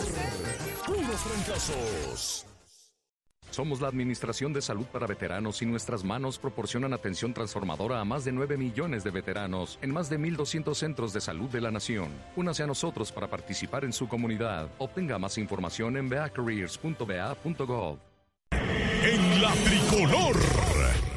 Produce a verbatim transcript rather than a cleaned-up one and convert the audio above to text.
Puros fracasos. Somos la Administración de Salud para Veteranos y nuestras manos proporcionan atención transformadora a más de nueve millones de veteranos en más de mil doscientos centros de salud de la nación. Únase a nosotros para participar en su comunidad. Obtenga más información en v a careers punto v a punto gov. En la tricolor.